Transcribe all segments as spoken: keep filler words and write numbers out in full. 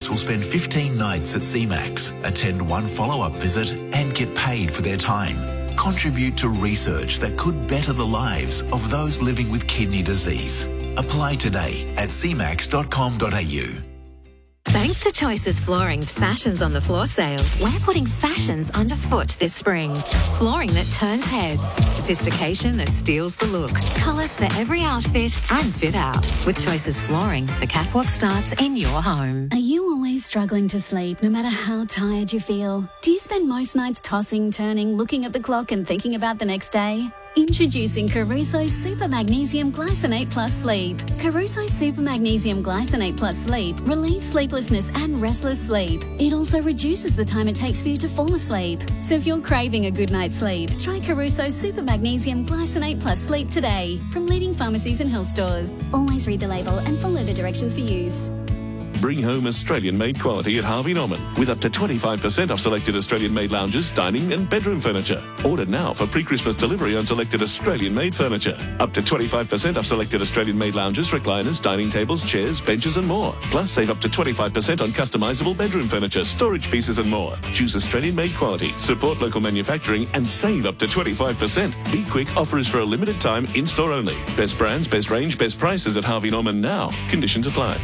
graduates will spend fifteen nights at C MAX, attend one follow-up visit and get paid for their time. Contribute to research that could better the lives of those living with kidney disease. Apply today at c max dot com dot a u. Thanks to Choices Flooring's Fashions on the Floor sale, we're putting fashions underfoot this spring. Flooring that turns heads, sophistication that steals the look, colours for every outfit and fit out. With Choices Flooring, the catwalk starts in your home. Are you always struggling to sleep no matter how tired you feel? Do you spend most nights tossing, turning, looking at the clock and thinking about the next day? Introducing Caruso Super Magnesium Glycinate Plus Sleep. Caruso Super Magnesium Glycinate Plus Sleep relieves sleeplessness and restless sleep. It also reduces the time it takes for you to fall asleep. So if you're craving a good night's sleep, try Caruso Super Magnesium Glycinate Plus Sleep today from leading pharmacies and health stores. Always read the label and follow the directions for use. Bring home Australian-made quality at Harvey Norman with up to twenty-five percent off selected Australian-made lounges, dining and bedroom furniture. Order now for pre-Christmas delivery on selected Australian-made furniture. Up to twenty-five percent off selected Australian-made lounges, recliners, dining tables, chairs, benches and more. Plus, save up to twenty-five percent on customisable bedroom furniture, storage pieces and more. Choose Australian-made quality, support local manufacturing and save up to twenty-five percent. Be quick, offer is for a limited time, in-store only. Best brands, best range, best prices at Harvey Norman now. Conditions apply.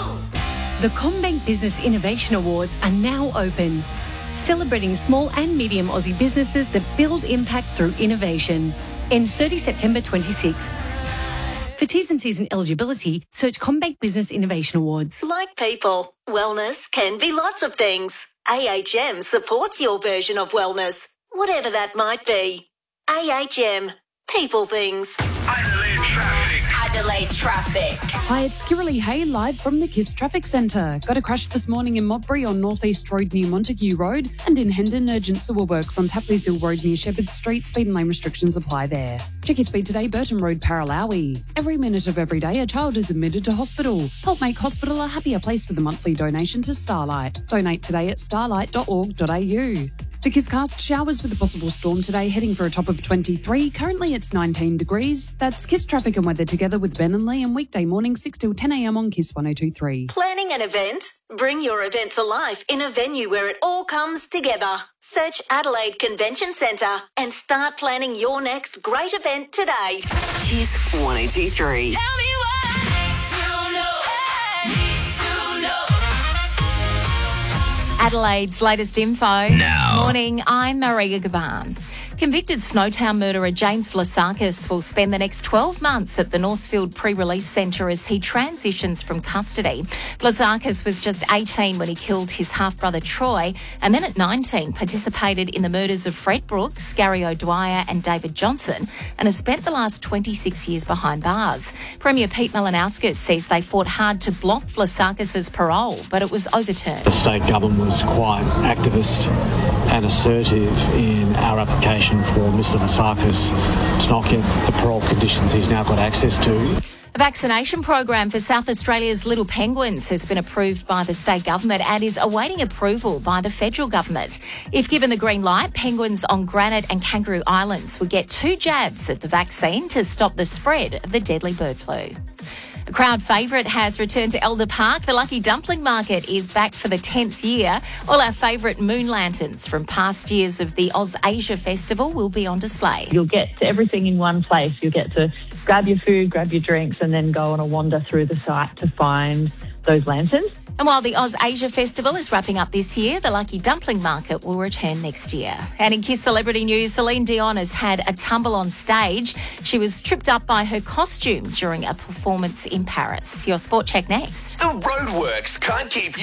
The CommBank Business Innovation Awards are now open, celebrating small and medium Aussie businesses that build impact through innovation. Ends thirtieth September twenty-sixth. For T's and C's and eligibility, search CommBank Business Innovation Awards. Like people, wellness can be lots of things. A H M supports your version of wellness, whatever that might be. A H M, people things. Adelaide traffic. Adelaide traffic. Hi, it's Kirralie Hay live from the KISS Traffic Centre. Got a crash this morning in Modbury on North East Road near Montague Road, and in Hendon, urgent sewer works on Tapleys Hill Road near Shepherd Street. Speed and lane restrictions apply there. Check your speed today, Burton Road, Paralawi. Every minute of every day, a child is admitted to hospital. Help make hospital a happier place with a monthly donation to Starlight. Donate today at starlight dot org dot a u. The KISScast showers with a possible storm today, heading for a top of twenty-three. Currently it's nineteen degrees. That's KISS traffic and weather together with Ben and Lee, and weekday morning six till ten a m on KISS one oh two point three. Planning an event? Bring your event to life in a venue where it all comes together. Search Adelaide Convention Centre and start planning your next great event today. KISS one oh two point three. Tell me why. To know, need to know. Adelaide's latest info. Now. Morning, I'm Maria Gaban. Convicted Snowtown murderer James Vlasakis will spend the next twelve months at the Northfield Pre-Release Centre as he transitions from custody. Vlasakis was just eighteen when he killed his half-brother Troy, and then at nineteen participated in the murders of Fred Brooks, Gary O'Dwyer and David Johnson, and has spent the last twenty-six years behind bars. Premier Pete Malinauskas says they fought hard to block Vlasakis' parole, but it was overturned. The state government was quite activist and assertive in our application for Mister Vlasakis to not get the parole conditions he's now got access to. A vaccination program for South Australia's little penguins has been approved by the state government and is awaiting approval by the federal government. If given the green light, penguins on Granite and Kangaroo Islands would get two jabs of the vaccine to stop the spread of the deadly bird flu. A crowd favourite has returned to Elder Park. The Lucky Dumpling Market is back for the tenth year. All our favourite moon lanterns from past years of the Oz Asia Festival will be on display. You'll get to everything in one place. You'll get to grab your food, grab your drinks, and then go on a wander through the site to find those lanterns. And while the Oz Asia Festival is wrapping up this year, the Lucky Dumpling Market will return next year. And in KISS Celebrity News, Celine Dion has had a tumble on stage. She was tripped up by her costume during a performance in Paris. Your Sport Check next. The roadworks can't keep you